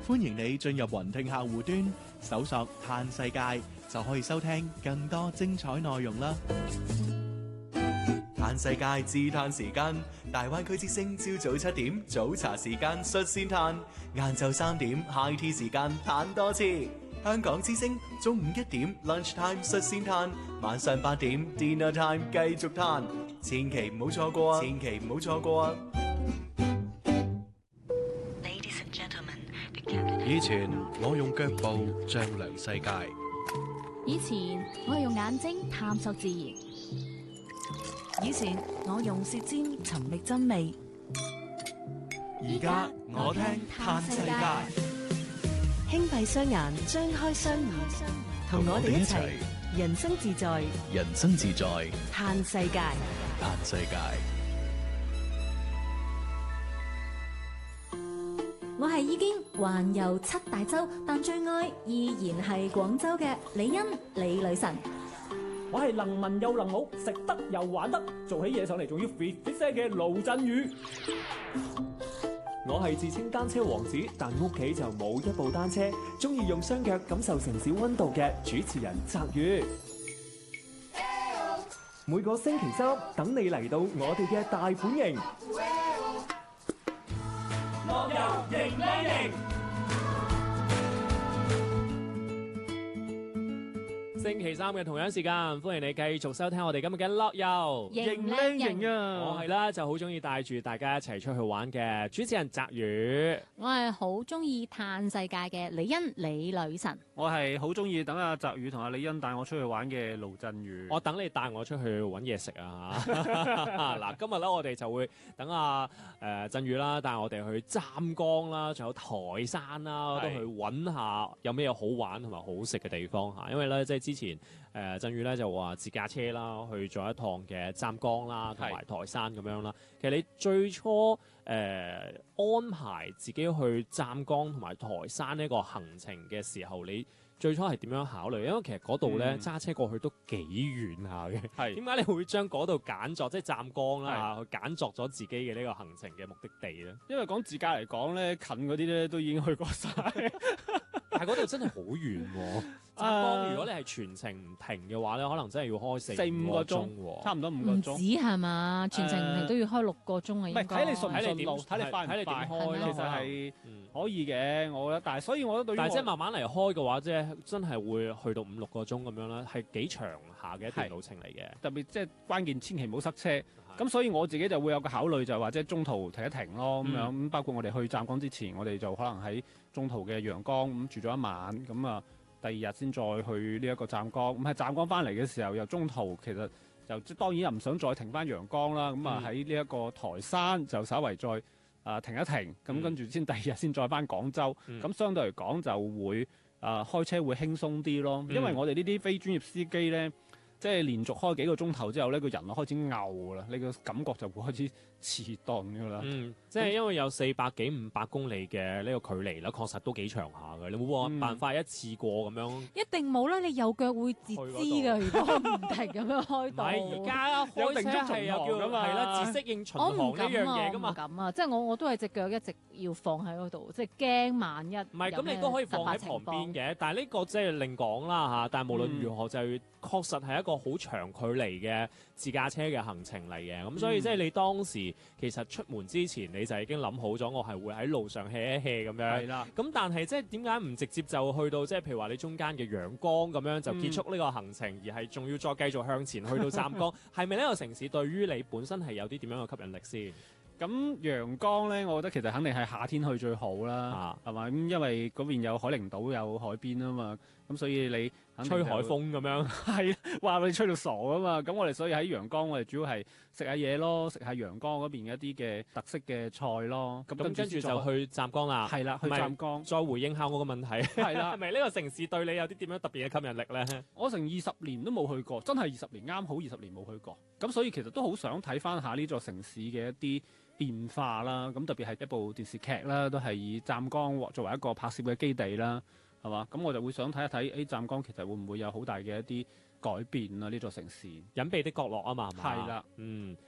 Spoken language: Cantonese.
歡迎你進入雲聽客戶端，搜索嘆世界，就可以收聽更多精彩內容啦。嘆世界自嘆時間，大灣區之聲朝早7點早茶時間率先嘆，晏晝3點 high tea 時間嘆多次。香港之聲中午1點 lunch time 率先嘆，晚上8點 dinner time 繼續嘆，千祈唔好錯過啊！千祈唔好錯過啊！ 以前我用腳步丈量世界， 以前我係用眼睛探索自然， 以前我用舌尖尋覓真味， 而家我聽嘆世界， 輕閉雙眼，張開雙耳，同我哋一齊人生自在， 人生自在， 嘆世界， 嘆世界。 我係已經環遊7大洲，但最愛依然係廣州嘅李欣李女神。 我係能文又能武，食得又玩得，做起嘢上嚟仲要 fit 聲嘅盧振宇。我係自稱單車王子，但屋企就冇一部單車，中意用雙腳感受城市溫度嘅主持人澤宇。每個星期三等你嚟到我哋嘅大本營。樂遊迎靚營， 星期三嘅同樣時間，歡迎你繼續收聽我哋今日嘅樂遊迎靚營啊！我係啦，就好中意帶住大家一齊出去玩嘅主持人澤宇。 我係好中意嘆世界嘅李欣李女神。 我係好中意等阿澤宇同阿李欣帶我出去玩嘅盧振宇。 我等你帶我出去揾嘢食啊！嗱，今日咧我哋就會等阿振宇啦，帶我哋去湛江啦，仲有台山啦，都去揾下有咩好玩同埋好食嘅地方嚇。因為咧，即係之前振宇咧就話自駕車啦，去咗一趟嘅湛江啦，同埋台山咁樣啦。其實你最初安排自己去湛江同埋台山呢個行程嘅時候，你最初係點樣考慮？因為其實嗰度咧揸車過去都幾遠下嘅。係點解你會將嗰度揀作即係湛江啦去揀作咗自己嘅呢個行程嘅目的地咧？ 因為講自駕嚟講咧，近嗰啲咧都已經去過晒。 但係嗰度真係好遠喎！湛江如果你係全程唔停嘅話咧，可能真係要開4-5個鐘喎， 差唔多5個鐘。 唔止係嘛？全程唔停都要開6個鐘啊！ 唔係睇你順唔順路，睇你快唔快。 開其實係可以嘅，我覺得。但係所以我覺得對於但係即係慢慢嚟開嘅話，即係真係會去到5-6個鐘咁樣啦，係幾長下嘅一段路程嚟嘅。 特別即係關鍵，千祈唔好塞車。咁所以我自己就會有個考慮，就係話即係中途停一停咯，咁樣咁包括我哋去湛江之前，我哋就可能喺中途嘅陽江咁住咗一晚，咁啊第二日先再去呢一個湛江。咁喺湛江翻嚟嘅時候，又中途其實就即當然又唔想再停翻陽江啦，咁啊喺呢一個台山就稍為再停一停，咁跟住先第二日先再翻廣州。咁相對嚟講就會開車會輕鬆啲咯，因為我哋呢啲非專業司機咧。即係連續開幾個鐘頭之後呢個人開始嘔啦，你個感覺就會開始遲鈍㗎啦。 即係因為有400幾500公里嘅呢個距離啦，確實都幾長下嘅。你會冇辦法一次過咁樣？ 一定冇啦！你右腳會截肢㗎，如果唔停咁樣開到。 而家開車係有叫係啦，自適應巡航呢樣嘢㗎嘛。 我唔敢啊！即係我都係隻腳一直要放喺嗰度，即係驚萬一。 唔係咁，你都可以放喺旁邊嘅，但係呢個即係另講啦嚇。但係無論如何，就確實係一個好長距離嘅自駕車嘅行程嚟嘅。咁所以即係你當時其實出門之前你就已經諗好咗，我係會喺路上 hea 一 hea 咁樣。係啦。咁但係即係點解唔直接就去到即係譬如話你中間嘅陽江咁樣就結束呢個行程，而係仲要再繼續向前去到湛江？係咪呢個城市對於你本身係有啲點樣嘅吸引力先？ 咁陽江咧，我覺得其實肯定係夏天去最好啦，係嘛？咁因為嗰邊有海陵島有海邊啊嘛，咁所以你吹海風咁樣， 係話你吹到傻啊嘛！咁我哋所以喺陽江，我哋主要係食下嘢咯，食下陽江嗰邊一啲嘅特色嘅菜咯。咁跟住就去湛江啦。 係啦，去湛江。 再回應下我個問題，係啦，係咪呢個城市對你有啲點樣特別嘅吸引力咧？ 我成20年都冇去過，真係20年啱好20年冇去過。咁所以其實都好想睇翻下呢座城市嘅一啲變化啦。咁特別係一部電視劇啦，都係以湛江作為一個拍攝嘅基地啦。係嘛？咁我就會想睇一睇，湛江其實會唔會有好大嘅一啲改變啊？呢座城市隱秘的角落啊嘛，係嘛？ 係啦，